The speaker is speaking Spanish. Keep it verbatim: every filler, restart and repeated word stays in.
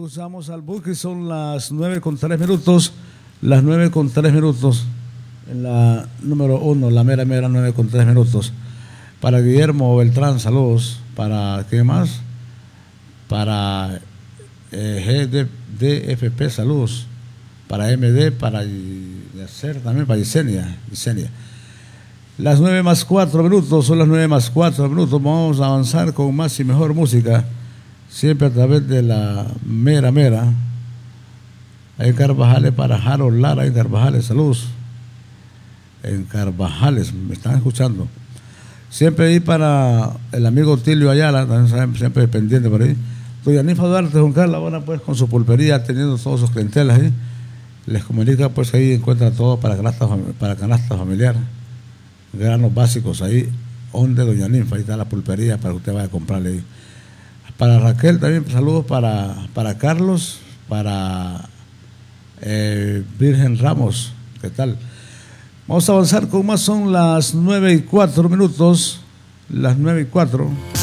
usamos al Buki, son las nueve con tres minutos, las nueve con tres minutos, en la número uno, la mera mera nueve con tres minutos. Para Guillermo Beltrán, saludos. Para, ¿qué más? Para eh, G D F P, saludos. Para M D, para Yacer también, para Yesenia, Yesenia. Las nueve más cuatro minutos, son las nueve más cuatro minutos. Vamos a avanzar con más y mejor música, siempre a través de la mera mera. Hay Carvajales para Harold Lara, en Carvajales, saludos. En Carvajales, me están escuchando. Siempre ahí para el amigo Tilio Ayala, también siempre pendiente por ahí. Doña Ninfa Duarte, Juan Carlos, ahora pues con su pulpería, teniendo todos sus clientelas ahí. Les comunica, pues ahí encuentra todo para canasta, para canasta familiar. Granos básicos ahí, donde Doña Ninfa, ahí está la pulpería para que usted vaya a comprarle ahí. Para Raquel también, saludos para, para Carlos, para eh, Virgen Ramos, ¿qué tal? Vamos a avanzar con más, son las nueve y cuatro minutos, las nueve y cuatro.